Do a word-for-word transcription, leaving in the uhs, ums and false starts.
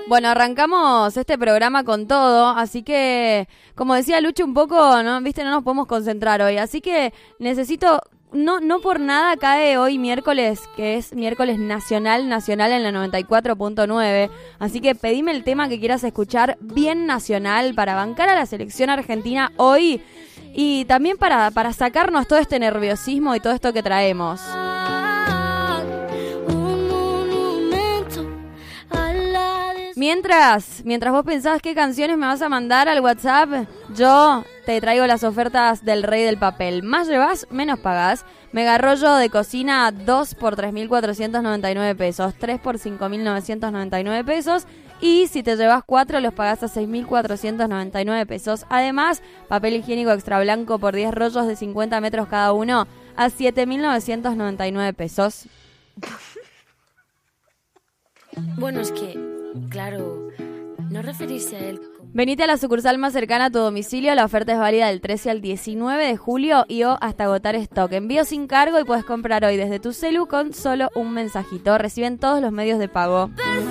Bueno, arrancamos este programa con todo, así que, como decía Lucho, un poco, ¿no? Viste, no nos podemos concentrar hoy, así que necesito, no no por nada cae hoy miércoles, que es miércoles nacional, nacional en la noventa y cuatro punto nueve, así que pedime el tema que quieras escuchar bien nacional para bancar a la selección argentina hoy y también para, para sacarnos todo este nerviosismo y todo esto que traemos. Mientras, mientras vos pensabas qué canciones me vas a mandar al WhatsApp, yo te traigo las ofertas del Rey del Papel. Más llevas, menos pagás. Mega rollo de cocina dos por tres mil cuatrocientos noventa y nueve pesos, tres por cinco mil novecientos noventa y nueve pesos. Y si te llevas cuatro, los pagás a seis mil cuatrocientos noventa y nueve pesos. Además, papel higiénico extra blanco por diez rollos de cincuenta metros cada uno a siete mil novecientos noventa y nueve pesos. Bueno, es que... Claro, no referirse a él como... Venite a la sucursal más cercana a tu domicilio. La oferta es válida del trece al diecinueve de julio y o hasta agotar stock. Envío sin cargo y puedes comprar hoy desde tu celu con solo un mensajito. Reciben todos los medios de pago.